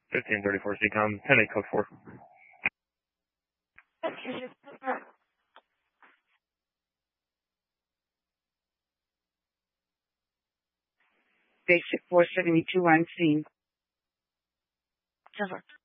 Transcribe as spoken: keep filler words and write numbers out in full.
fifteen thirty-four C COM, ten eight code four. Basic four seventy-two on scene. Over.